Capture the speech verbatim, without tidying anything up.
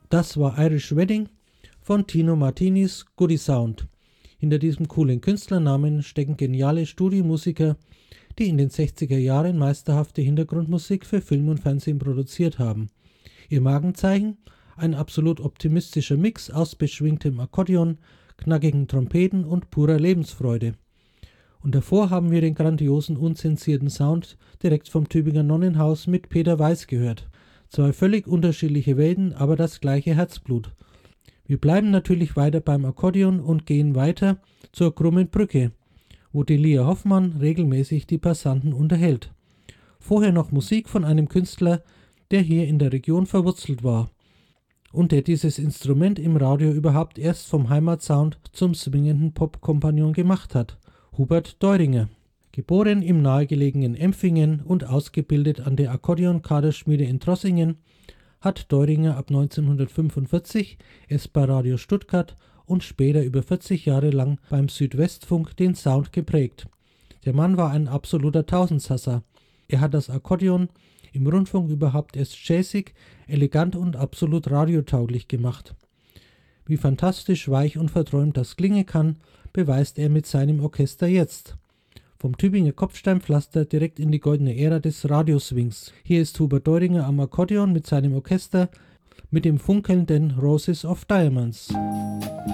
Das war Irish Wedding von Tino Martinis Goody Sound. Hinter diesem coolen Künstlernamen stecken geniale Studiomusiker, die in den sechziger Jahren meisterhafte Hintergrundmusik für Film und Fernsehen produziert haben. Ihr Markenzeichen? Ein absolut optimistischer Mix aus beschwingtem Akkordeon, knackigen Trompeten und purer Lebensfreude. Und davor haben wir den grandiosen, unzensierten Sound direkt vom Tübinger Nonnenhaus mit Peter Weiß gehört. Zwei völlig unterschiedliche Welten, aber das gleiche Herzblut. Wir bleiben natürlich weiter beim Akkordeon und gehen weiter zur Krummen Brücke, wo Delia Hoffmann regelmäßig die Passanten unterhält. Vorher noch Musik von einem Künstler, der hier in der Region verwurzelt war und der dieses Instrument im Radio überhaupt erst vom Heimatsound zum swingenden Pop-Kompagnon gemacht hat, Hubert Deuringer. Geboren im nahegelegenen Empfingen und ausgebildet an der Akkordeonkaderschmiede in Trossingen, hat Deuringer ab neunzehnhundertfünfundvierzig es bei Radio Stuttgart und später über vierzig Jahre lang beim Südwestfunk den Sound geprägt. Der Mann war ein absoluter Tausendsasser. Er hat das Akkordeon im Rundfunk überhaupt erst jazzig, elegant und absolut radiotauglich gemacht. Wie fantastisch weich und verträumt das klingen kann, beweist er mit seinem Orchester jetzt. Vom Tübinger Kopfsteinpflaster direkt in die goldene Ära des Radioswings. Hier ist Hubert Deuringer am Akkordeon mit seinem Orchester mit dem funkelnden Roses of Diamonds.